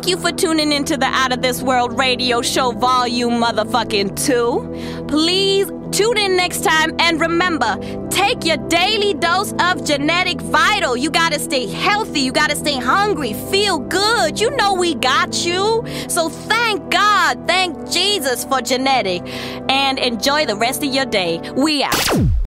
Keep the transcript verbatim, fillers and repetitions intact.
Thank you for tuning into the Out of This World radio show volume motherfucking two. Please tune in next time, and remember, take your daily dose of Genetic Vital. You gotta stay healthy, you gotta stay hungry, feel good. You know we got you. So thank God, thank Jesus for Genetic, and enjoy the rest of your day. We out.